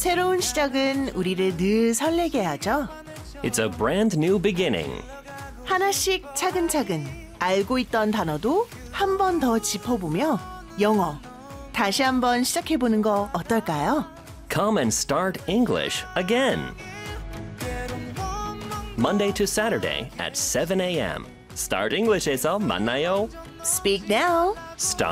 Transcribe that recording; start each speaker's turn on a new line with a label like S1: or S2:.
S1: 새로운 시작은 우리를 늘 설레게 하죠.
S2: It's a brand new beginning.
S1: 하나씩 차근차근 알고 있던 단어도 한 번 더 짚어보며 영어 다시 한번 시작해보는 거 어떨까요?
S2: Come and start English again. Monday to Saturday at 7 a.m. Start English에서 만나요.
S1: Speak now.
S2: Start